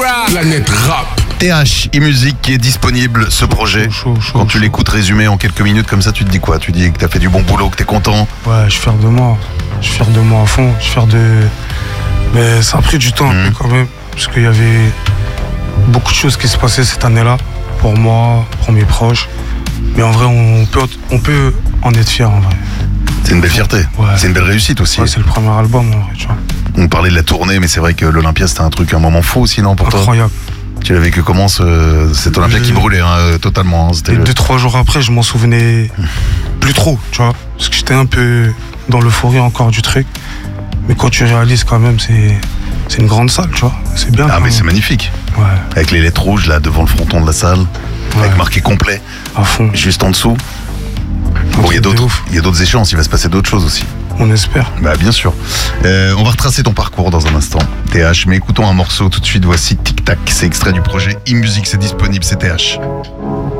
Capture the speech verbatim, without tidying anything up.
rap. Planète rap. T H, e-music qui est disponible, ce projet. Chaud, chaud, chaud, Quand tu chaud. l'écoutes résumé en quelques minutes comme ça, tu te dis quoi? Tu dis que t'as fait du bon boulot, que t'es content? Ouais, je suis fier de moi. Je suis fier de moi à fond. Je suis fier de. Mais ça a pris du temps Mmh. un peu quand même. Parce qu'il y avait beaucoup de choses qui se passaient cette année-là. Pour moi, pour mes proches. Mais en vrai, on peut, on peut en être fier en vrai. C'est une belle fierté. Ouais. C'est une belle réussite aussi. Ouais, c'est le premier album en vrai, tu vois. On parlait de la tournée, mais c'est vrai que l'Olympia c'était un truc, un moment fou aussi, non, pour toi? Incroyable. Tu l'as vécu comment ce, cet Olympia Le- qui brûlait hein, euh, totalement hein, c'était Et le- deux, trois jours après, je m'en souvenais plus trop, tu vois. Parce que j'étais un peu dans l'euphorie encore du truc. Mais quand tu réalises quand même, c'est, c'est une grande salle, tu vois. C'est bien. Ah quand mais même. c'est magnifique. Ouais, Avec les lettres rouges là devant le fronton de la salle, ouais, avec marqué complet, à fond. juste en dessous. Un Bon, il y a truc de d'autres, ouf. il y a d'autres échéances, il va se passer d'autres choses aussi. On espère. Bah bien sûr. Euh, on va retracer ton parcours dans un instant, T H, mais écoutons un morceau tout de suite, voici Tic Tac, c'est extrait du projet e-music, c'est disponible, c'est T H.